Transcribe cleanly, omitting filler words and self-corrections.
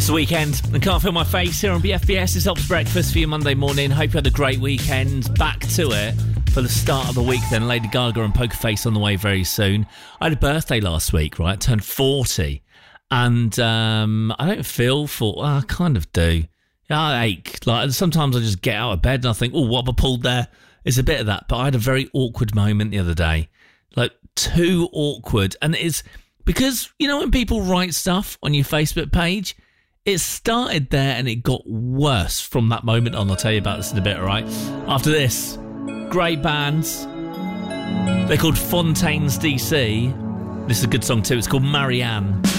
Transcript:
It's the weekend. I can't feel my face here on BFBS. It's Helps Breakfast for your Monday morning. Hope you had a great weekend. Back to it for the start of the week then. Lady Gaga and Poker Face on the way very soon. I had a birthday last week, right? I turned 40. And I don't feel for... Well, I kind of do. Yeah, I ache. Like, sometimes I just get out of bed and I think, oh, what have I pulled there? It's a bit of that. But I had a very awkward moment the other day. Like, too awkward. And it's... Because, you know, when people write stuff on your Facebook page, it started there and it got worse from that moment on. I'll tell you about this in a bit, all right? After this, great bands. They're called Fontaines DC. This is a good song too. It's called Marianne.